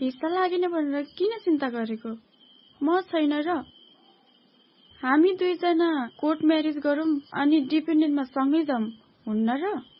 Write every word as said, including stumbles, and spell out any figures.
हिस्सा लागेन भनेर किन चिन्ता गरेको? म छैन र? हामी दुईजना कोर्ट म्यारेज गरौँ अनि डिपेन्डेन्टमा सँगै जाऊँ, हुन्न र?